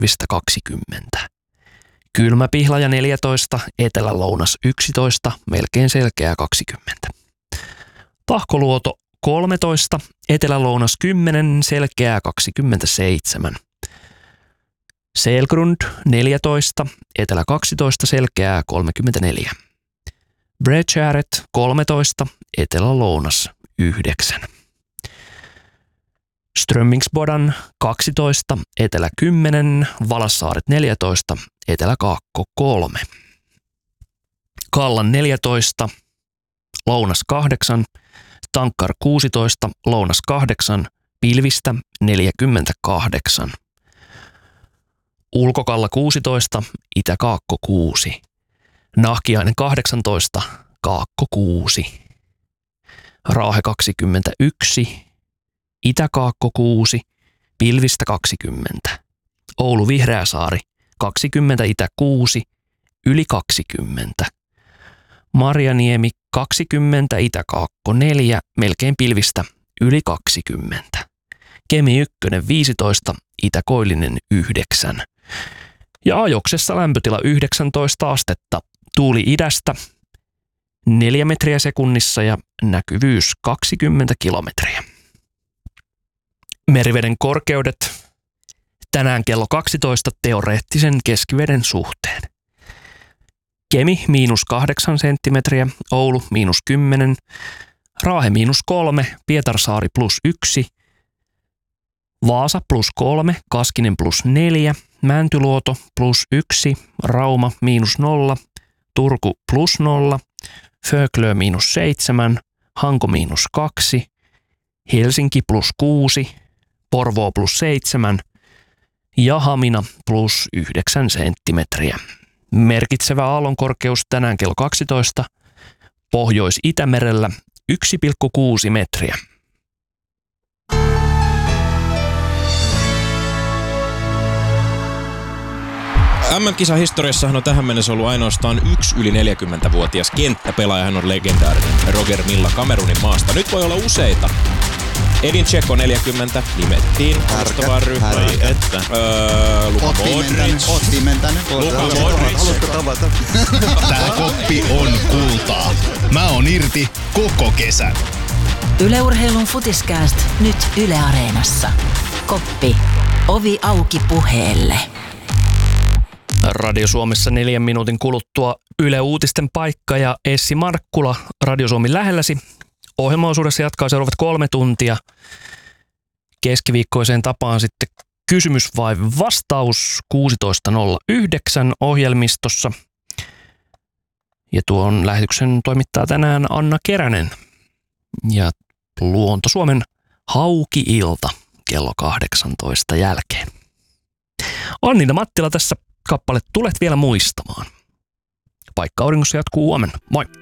20. Kylmä Pihlaja 14, Etelä-Lounas 11, melkein selkeää 20. Tahkoluoto 13, Etelä-Lounas 10, selkeää 27. Selgrund 14, Etelä 12, selkeää 34. Bredgäret 13, Etelä-Lounas 9. Strömmingsbodan 12, Etelä 10, Valassaaret 14, Etelä-Kaakko 3. Kallan 14, Lounas 8, Tankkar 16, Lounas 8, pilvistä 48. Ulkokalla 16, Itä-Kaakko 6. Nahkiainen 18, Kaakko 6. Raahe 21, Itä-Kaakko 6, pilvistä 20. Oulu Vihreäsaari 20, Itä 6, yli 20. Marjaniemi 20, Itä-Kaakko 4, melkein pilvistä yli 20. Kemi 1 15, Itä-Koillinen 9. Ja Ajoksessa lämpötila 19 astetta, tuuli idästä 4 metriä sekunnissa ja näkyvyys 20 kilometriä. Meriveden korkeudet tänään kello 12 teoreettisen keskiveden suhteen. Kemi -8 senttimetriä, Oulu -10, Raahe -3, Pietarsaari +1, Vaasa +3, Kaskinen +4, Mäntyluoto +1, Rauma -0, Turku +0, Föglö -7, Hanko -2, Helsinki +6, Porvoo +7 ja Hamina +9 senttimetriä. Merkitsevä aallonkorkeus tänään kello 12, Pohjois-Itämerellä 1,6 metriä. MM-kisahistoriassahan on tähän mennessä ollut ainoastaan yksi yli 40-vuotias kenttäpelaaja. Hän on legendaarinen Roger Milla Kamerunin maasta. Nyt voi olla useita. Edin Dzeko 40 nimettiin alustavaan ryhmään. Luka Modric. Luka Modric. Tää koppi on kultaa. Mä oon irti koko kesän. Yle Urheilun Futiskääst nyt Yle Areenassa. Koppi. Ovi auki puheelle. Radio Suomessa 4 minuutin kuluttua Yle Uutisten paikka ja Essi Markkula Radio Suomi lähelläsi. Ohjelmaosuudessa jatkaa seuraavat 3 tuntia. Keskiviikkoiseen tapaan sitten kysymys vai vastaus 16.09 ohjelmistossa. Ja tuon lähetyksen toimittaa tänään Anna Keränen. Ja Luonto Suomen Hauki-ilta kello 18 jälkeen. Annina Mattila tässä kappale Tulet vielä muistamaan. Paikka auringossa jatkuu huomenna. Moi!